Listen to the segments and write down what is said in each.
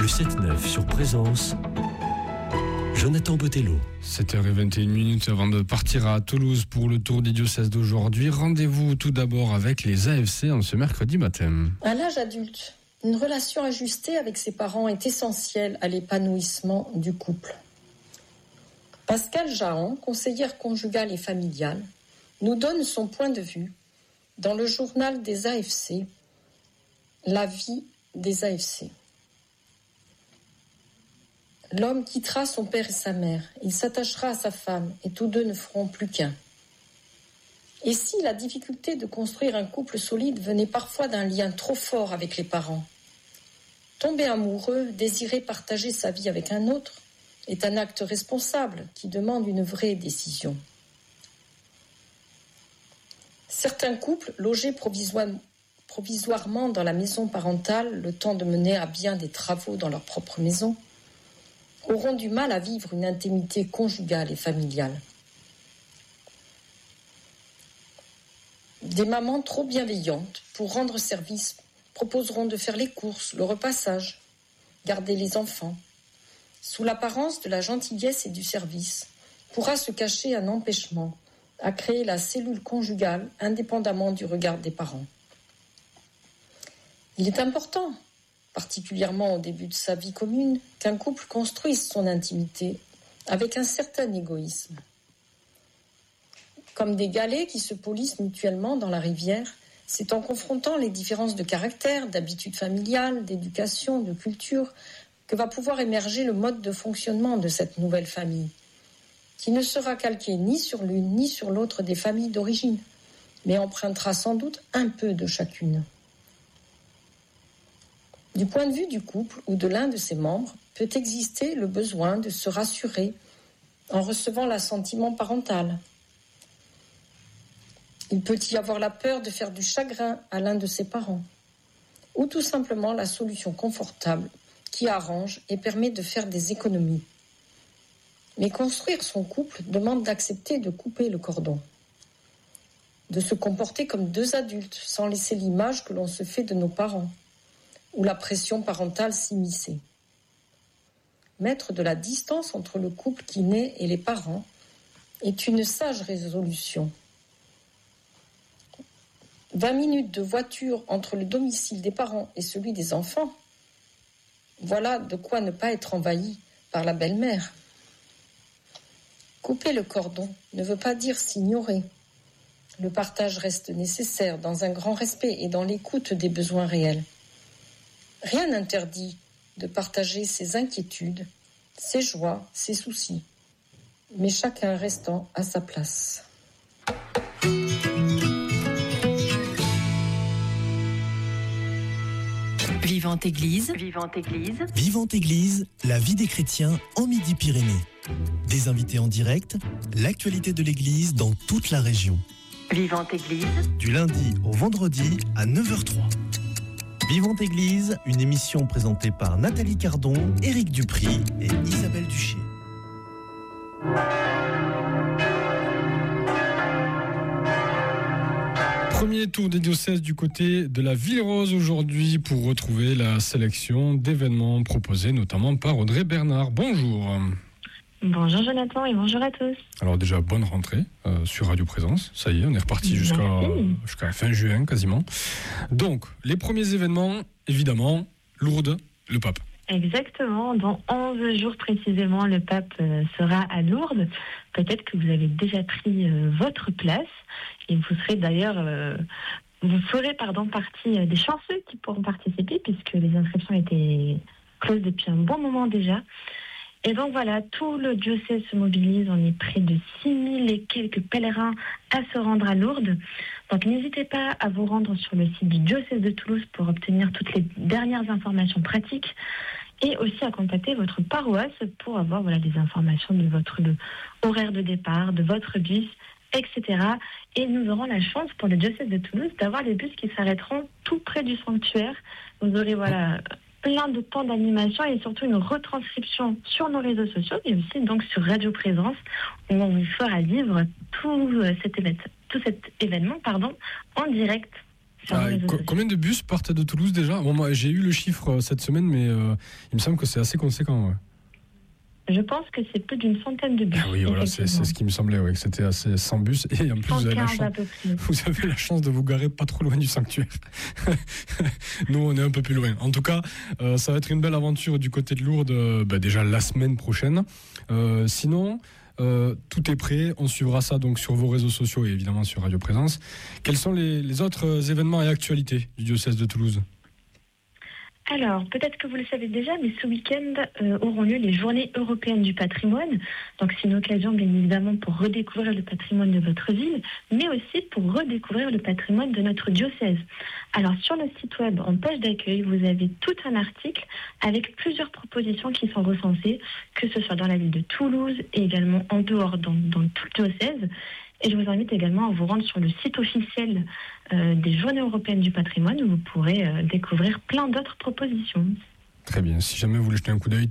7-9 sur Présence, Jonathan Botello. 7h21 avant de partir à Toulouse pour le tour des diocèses d'aujourd'hui. Rendez-vous tout d'abord avec les AFC en ce mercredi matin. À l'âge adulte, une relation ajustée avec ses parents est essentielle à l'épanouissement du couple. Pascal Jahan, conseillère conjugale et familiale, nous donne son point de vue dans le journal des AFC, La vie des AFC. L'homme quittera son père et sa mère, il s'attachera à sa femme et tous deux ne feront plus qu'un. Et si la difficulté de construire un couple solide venait parfois d'un lien trop fort avec les parents? Tomber amoureux, désirer partager sa vie avec un autre, est un acte responsable qui demande une vraie décision. Certains couples, logés provisoirement dans la maison parentale, le temps de mener à bien des travaux dans leur propre maison, auront du mal à vivre une intimité conjugale et familiale. Des mamans trop bienveillantes, pour rendre service, proposeront de faire les courses, le repassage, garder les enfants. Sous l'apparence de la gentillesse et du service, pourra se cacher un empêchement à créer la cellule conjugale indépendamment du regard des parents. Il est important, particulièrement au début de sa vie commune, qu'un couple construise son intimité avec un certain égoïsme. Comme des galets qui se polissent mutuellement dans la rivière, c'est en confrontant les différences de caractère, d'habitudes familiales, d'éducation, de culture, que va pouvoir émerger le mode de fonctionnement de cette nouvelle famille, qui ne sera calquée ni sur l'une ni sur l'autre des familles d'origine, mais empruntera sans doute un peu de chacune. Du point de vue du couple ou de l'un de ses membres, peut exister le besoin de se rassurer en recevant l'assentiment parental. Il peut y avoir la peur de faire du chagrin à l'un de ses parents, ou tout simplement la solution confortable qui arrange et permet de faire des économies. Mais construire son couple demande d'accepter de couper le cordon, de se comporter comme deux adultes sans laisser l'image que l'on se fait de nos parents, où la pression parentale s'immisçait. Mettre de la distance entre le couple qui naît et les parents est une sage résolution. 20 minutes de voiture entre le domicile des parents et celui des enfants, voilà de quoi ne pas être envahi par la belle-mère. Couper le cordon ne veut pas dire s'ignorer. Le partage reste nécessaire dans un grand respect et dans l'écoute des besoins réels. Rien n'interdit de partager ses inquiétudes, ses joies, ses soucis, mais chacun restant à sa place. Vivante Église. Vivante Église, la vie des chrétiens en Midi-Pyrénées. Des invités en direct, l'actualité de l'Église dans toute la région. Vivante Église. Du lundi au vendredi à 9h03. Vivante Église, une émission présentée par Nathalie Cardon, Éric Dupry et Isabelle Duché. Premier tour des diocèses du côté de la Ville-Rose aujourd'hui pour retrouver la sélection d'événements proposés notamment par Audrey Bernard. Bonjour. Bonjour Jonathan et bonjour à tous. Alors déjà, bonne rentrée sur Radio Présence. Ça y est, on est reparti jusqu'à fin juin quasiment. Donc, les premiers événements, évidemment, Lourdes, le pape. Exactement, dans 11 jours précisément, le pape sera à Lourdes. Peut-être que vous avez déjà pris votre place et vous serez d'ailleurs... vous ferez partie des chanceux qui pourront participer puisque les inscriptions étaient closes depuis un bon moment déjà. Et donc voilà, tout le diocèse se mobilise, on est près de 6000 et quelques pèlerins à se rendre à Lourdes. Donc n'hésitez pas à vous rendre sur le site du diocèse de Toulouse pour obtenir toutes les dernières informations pratiques et aussi à contacter votre paroisse pour avoir des informations de votre horaire de départ, de votre bus, etc. Et nous aurons la chance pour le diocèse de Toulouse d'avoir les bus qui s'arrêteront tout près du sanctuaire. Vous aurez plein de temps d'animation et surtout une retranscription sur nos réseaux sociaux et aussi donc sur Radio Présence où on vous fera vivre tout cet événement en direct. Combien de bus partent de Toulouse déjà? Bon, moi, j'ai eu le chiffre cette semaine, mais il me semble que c'est assez conséquent. Ouais. Je pense que c'est plus d'une centaine de bus. Ah oui, voilà, c'est ce qui me semblait, que c'était assez 100 bus. Et en plus, vous avez la chance de vous garer pas trop loin du sanctuaire. Nous, on est un peu plus loin. En tout cas, ça va être une belle aventure du côté de Lourdes, déjà la semaine prochaine. Sinon, tout est prêt. On suivra ça donc sur vos réseaux sociaux et évidemment sur Radio Présence. Quels sont les autres événements et actualités du diocèse de Toulouse ? Alors, peut-être que vous le savez déjà, mais ce week-end auront lieu les Journées européennes du patrimoine. Donc, c'est une occasion, bien évidemment, pour redécouvrir le patrimoine de votre ville, mais aussi pour redécouvrir le patrimoine de notre diocèse. Alors, sur le site web, en page d'accueil, vous avez tout un article avec plusieurs propositions qui sont recensées, que ce soit dans la ville de Toulouse et également en dehors, dans tout le diocèse. Et je vous invite également à vous rendre sur le site officiel des Journées européennes du patrimoine où vous pourrez découvrir plein d'autres propositions. Très bien. Si jamais vous voulez jeter un coup d'œil,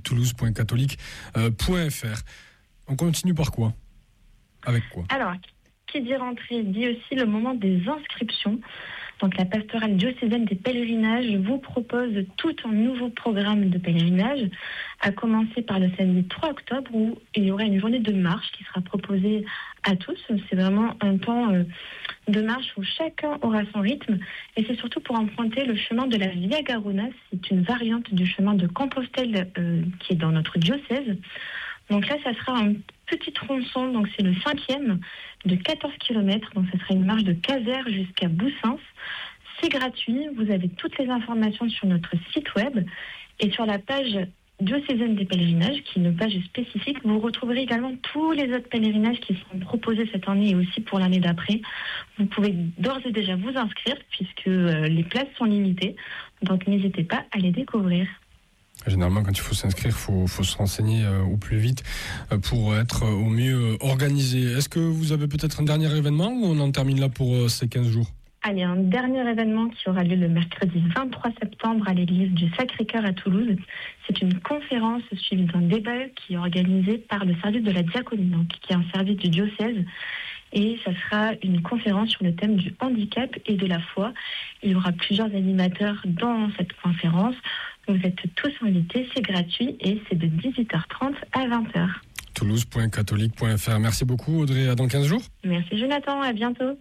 toulouse.catholique.fr. On continue par quoi ? Avec quoi ? Alors, qui dit rentrée dit aussi le moment des inscriptions. Donc la pastorale diocésaine des pèlerinages vous propose tout un nouveau programme de pèlerinage, à commencer par le samedi 3 octobre où il y aura une journée de marche qui sera proposée à tous. C'est vraiment un temps de marche où chacun aura son rythme et c'est surtout pour emprunter le chemin de la Via Garona. C'est une variante du chemin de Compostelle qui est dans notre diocèse. Donc là, ça sera un petit tronçon, donc c'est le 5e de 14 km. Donc ça sera une marche de Caser jusqu'à Boussens. C'est gratuit. Vous avez toutes les informations sur notre site web et sur la page diocésaine des pèlerinages, qui est une page spécifique. Vous retrouverez également tous les autres pèlerinages qui seront proposés cette année et aussi pour l'année d'après. Vous pouvez d'ores et déjà vous inscrire puisque les places sont limitées. Donc n'hésitez pas à les découvrir. Généralement, quand il faut s'inscrire, il faut se renseigner au plus vite pour être au mieux organisé. Est-ce que vous avez peut-être un dernier événement ou on en termine là pour ces 15 jours ? Allez, un dernier événement qui aura lieu le mercredi 23 septembre à l'église du Sacré-Cœur à Toulouse. C'est une conférence suivie d'un débat qui est organisé par le service de la diaconie, donc, qui est un service du diocèse. Et ça sera une conférence sur le thème du handicap et de la foi. Il y aura plusieurs animateurs dans cette conférence. Vous êtes tous invités, c'est gratuit et c'est de 18h30 à 20h. Toulouse.catholique.fr. Merci beaucoup Audrey, à dans 15 jours. Merci Jonathan, à bientôt.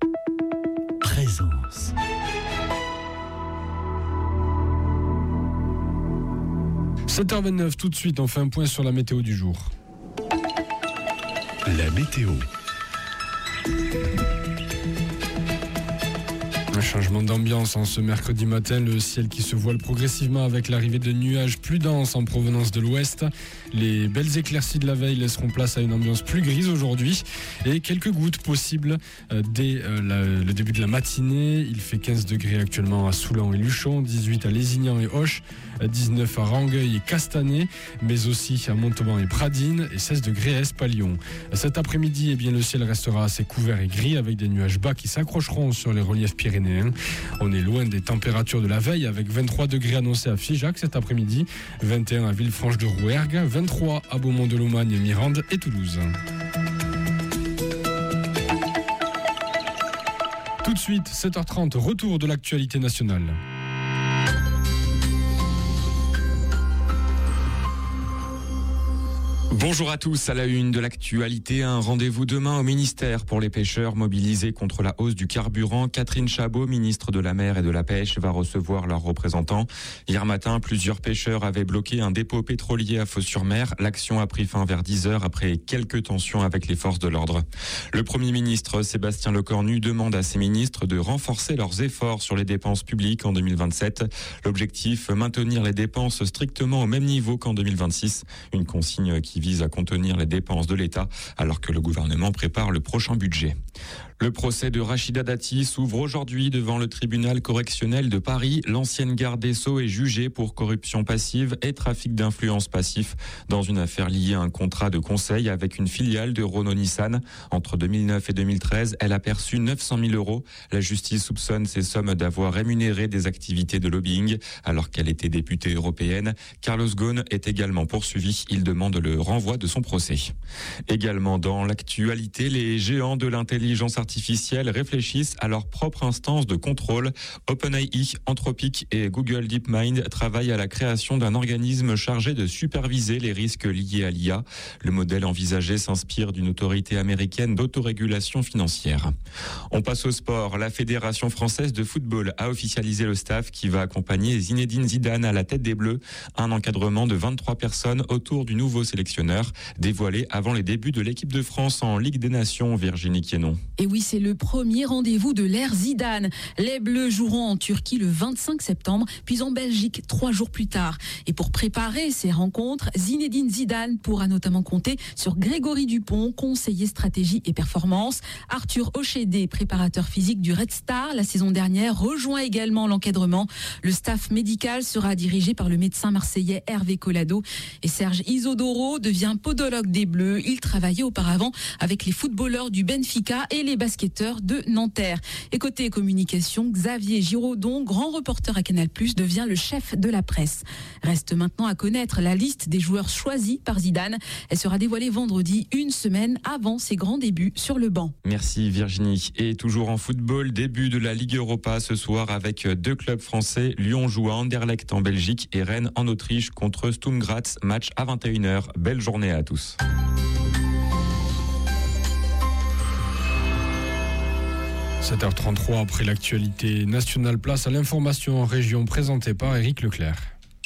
Présence. « 7h29, tout de suite, on fait un point sur la météo du jour. » La météo. Un changement d'ambiance ce mercredi matin, le ciel qui se voile progressivement avec l'arrivée de nuages plus denses en provenance de l'ouest. Les belles éclaircies de la veille laisseront place à une ambiance plus grise aujourd'hui et quelques gouttes possibles dès le début de la matinée. Il fait 15 degrés actuellement à Soulan et Luchon, 18 à Lézignan et Auch, 19 à Rangueil et Castanet, mais aussi à Montauban et Pradines et 16 degrés à Espalion. Cet après-midi, le ciel restera assez couvert et gris avec des nuages bas qui s'accrocheront sur les reliefs pyrénéens. On est loin des températures de la veille avec 23 degrés annoncés à Figeac cet après-midi, 21 à Villefranche-de-Rouergue, 23 à Beaumont-de-Lomagne, Mirande et Toulouse. Tout de suite, 7h30, retour de l'actualité nationale. Bonjour à tous, à la une de l'actualité, un rendez-vous demain au ministère pour les pêcheurs mobilisés contre la hausse du carburant. Catherine Chabot, ministre de la Mer et de la Pêche, va recevoir leurs représentants. Hier matin, plusieurs pêcheurs avaient bloqué un dépôt pétrolier à Fos-sur-Mer. L'action a pris fin vers 10h après quelques tensions avec les forces de l'ordre. Le Premier ministre Sébastien Lecornu demande à ses ministres de renforcer leurs efforts sur les dépenses publiques en 2027. L'objectif, maintenir les dépenses strictement au même niveau qu'en 2026. Une consigne qui vise à contenir les dépenses de l'État alors que le gouvernement prépare le prochain budget. Le procès de Rachida Dati s'ouvre aujourd'hui devant le tribunal correctionnel de Paris. L'ancienne garde des Sceaux est jugée pour corruption passive et trafic d'influence passif dans une affaire liée à un contrat de conseil avec une filiale de Renault-Nissan. Entre 2009 et 2013, elle a perçu 900 000 euros. La justice soupçonne ces sommes d'avoir rémunéré des activités de lobbying alors qu'elle était députée européenne. Carlos Ghosn est également poursuivi. Il demande le renvoi de son procès. Également dans l'actualité, les géants de l'intelligence artificielle artificielle réfléchissent à leur propre instance de contrôle. OpenAI, Anthropic et Google DeepMind travaillent à la création d'un organisme chargé de superviser les risques liés à l'IA. Le modèle envisagé s'inspire d'une autorité américaine d'autorégulation financière. On passe au sport. La Fédération française de football a officialisé le staff qui va accompagner Zinedine Zidane à la tête des Bleus. Un encadrement de 23 personnes autour du nouveau sélectionneur, dévoilé avant les débuts de l'équipe de France en Ligue des Nations. Virginie Quénon. Et oui, c'est le premier rendez-vous de l'ère Zidane. Les Bleus joueront en Turquie le 25 septembre, puis en Belgique 3 jours plus tard. Et pour préparer ces rencontres, Zinedine Zidane pourra notamment compter sur Grégory Dupont, conseiller stratégie et performance. Arthur Ochédé, préparateur physique du Red Star la saison dernière, rejoint également l'encadrement. Le staff médical sera dirigé par le médecin marseillais Hervé Collado. Et Serge Isodoro devient podologue des Bleus. Il travaillait auparavant avec les footballeurs du Benfica et les basketteurs de Nanterre. Et côté communication, Xavier Giraudon, grand reporter à Canal+, devient le chef de la presse. Reste maintenant à connaître la liste des joueurs choisis par Zidane. Elle sera dévoilée vendredi, une semaine avant ses grands débuts sur le banc. Merci Virginie. Et toujours en football, début de la Ligue Europa ce soir avec 2 clubs français. Lyon joue à Anderlecht en Belgique et Rennes en Autriche contre Sturm Graz. Match à 21h. Belle journée à tous. « 7h33 après l'actualité nationale, place à l'information en région présentée par Éric Leclerc.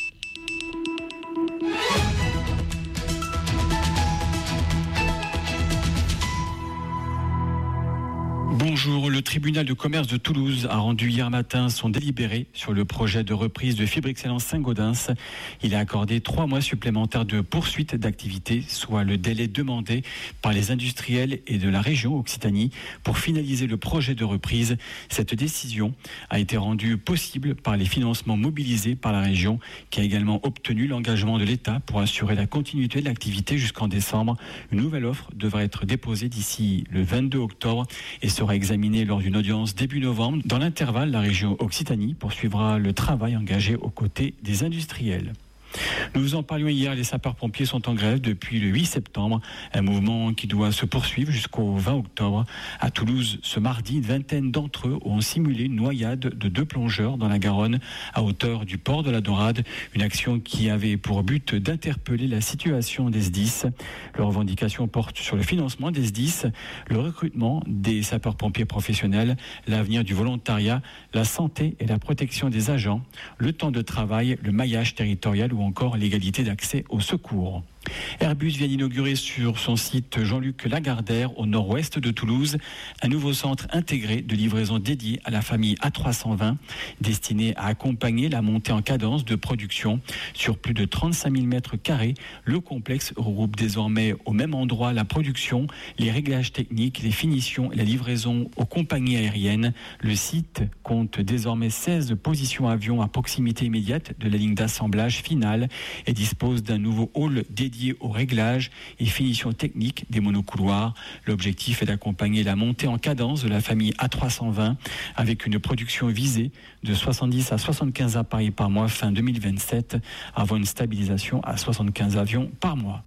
Bonjour, le tribunal de commerce de Toulouse a rendu hier matin son délibéré sur le projet de reprise de Fibre Excellence Saint-Gaudens. Il a accordé 3 mois supplémentaires de poursuite d'activité, soit le délai demandé par les industriels et de la région Occitanie pour finaliser le projet de reprise. Cette décision a été rendue possible par les financements mobilisés par la région, qui a également obtenu l'engagement de l'État pour assurer la continuité de l'activité jusqu'en décembre. Une nouvelle offre devrait être déposée d'ici le 22 octobre et sera examiné lors d'une audience début novembre. Dans l'intervalle, la région Occitanie poursuivra le travail engagé aux côtés des industriels. Nous vous en parlions hier, les sapeurs-pompiers sont en grève depuis le 8 septembre, un mouvement qui doit se poursuivre jusqu'au 20 octobre. À Toulouse, ce mardi, une vingtaine d'entre eux ont simulé une noyade de 2 plongeurs dans la Garonne à hauteur du port de la Dorade, une action qui avait pour but d'interpeller la situation des SDIS. Leurs revendications portent sur le financement des SDIS, le recrutement des sapeurs-pompiers professionnels, l'avenir du volontariat, la santé et la protection des agents, le temps de travail, le maillage territorial ou encore l'égalité d'accès au secours. Airbus vient d'inaugurer sur son site Jean-Luc Lagardère, au nord-ouest de Toulouse, un nouveau centre intégré de livraison dédié à la famille A320, destiné à accompagner la montée en cadence de production. Sur plus de 35 000 mètres carrés, le complexe regroupe désormais au même endroit la production, les réglages techniques, les finitions et la livraison aux compagnies aériennes. Le site compte désormais 16 positions avions à proximité immédiate de la ligne d'assemblage finale et dispose d'un nouveau hall dédié aux réglages et finitions techniques des monocouloirs. L'objectif est d'accompagner la montée en cadence de la famille A320 avec une production visée de 70 à 75 appareils par mois fin 2027 avant une stabilisation à 75 avions par mois.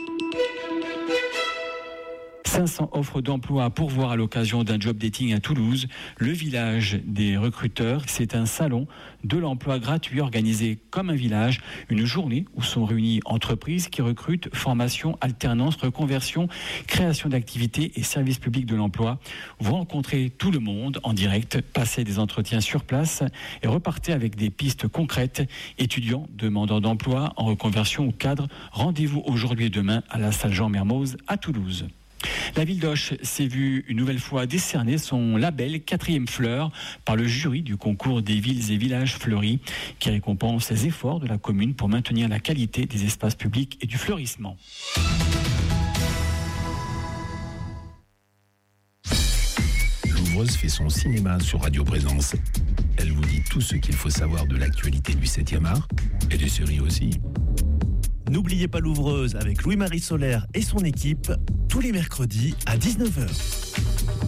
500 offres d'emploi à pourvoir à l'occasion d'un job dating à Toulouse. Le village des recruteurs, c'est un salon de l'emploi gratuit organisé comme un village. Une journée où sont réunies entreprises qui recrutent, formation, alternance, reconversion, création d'activités et services publics de l'emploi. Vous rencontrez tout le monde en direct, passez des entretiens sur place et repartez avec des pistes concrètes. Étudiants, demandeurs d'emploi, en reconversion ou cadres, rendez-vous aujourd'hui et demain à la salle Jean Mermoz à Toulouse. La ville d'Auch s'est vue une nouvelle fois décerner son label 4e fleur par le jury du concours des villes et villages fleuris qui récompense les efforts de la commune pour maintenir la qualité des espaces publics et du fleurissement. Louvreuse fait son cinéma sur Radio Présence. Elle vous dit tout ce qu'il faut savoir de l'actualité du 7e art et des séries aussi. N'oubliez pas l'ouvreuse avec Louis-Marie Solaire et son équipe tous les mercredis à 19h.